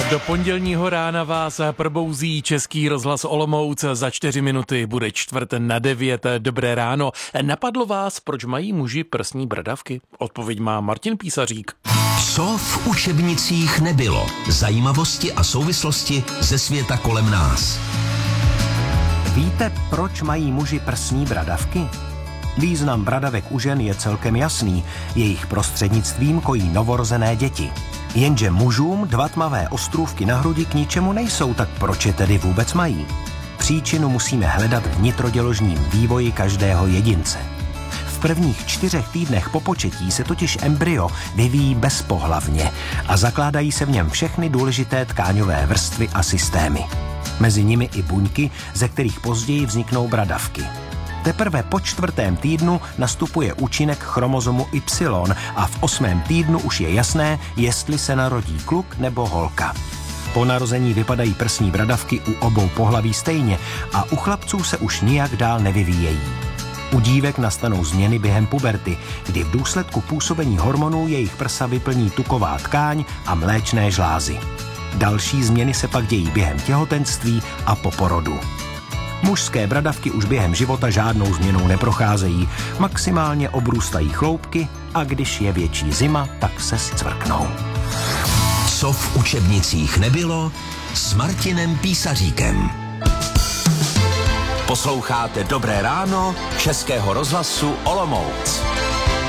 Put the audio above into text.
Do pondělního rána vás probouzí Český rozhlas Olomouc. Za 4 minuty bude 8:45. Dobré ráno. Napadlo vás, proč mají muži prsní bradavky? Odpověď má Martin Písařík. Co v učebnicích nebylo? Zajímavosti a souvislosti ze světa kolem nás. Víte, proč mají muži prsní bradavky? Význam bradavek u žen je celkem jasný. Jejich prostřednictvím kojí novorozené děti. Jenže mužům 2 tmavé ostrůvky na hrudi k ničemu nejsou, tak proč je tedy vůbec mají? Příčinu musíme hledat v vnitroděložním vývoji každého jedince. V prvních 4 týdnech po početí se totiž embryo vyvíjí bezpohlavně a zakládají se v něm všechny důležité tkáňové vrstvy a systémy. Mezi nimi i buňky, ze kterých později vzniknou bradavky. Teprve po 4. týdnu nastupuje účinek chromozomu Y a v 8. týdnu už je jasné, jestli se narodí kluk nebo holka. Po narození vypadají prsní bradavky u obou pohlaví stejně a u chlapců se už nijak dál nevyvíjejí. U dívek nastanou změny během puberty, kdy v důsledku působení hormonů jejich prsa vyplní tuková tkáň a mléčné žlázy. Další změny se pak dějí během těhotenství a po porodu. Mužské bradavky už během života žádnou změnou neprocházejí, maximálně obrůstají chloupky a když je větší zima, tak se zcvrknou. Co v učebnicích nebylo? S Martinem Písaříkem. Posloucháte Dobré ráno Českého rozhlasu Olomouc.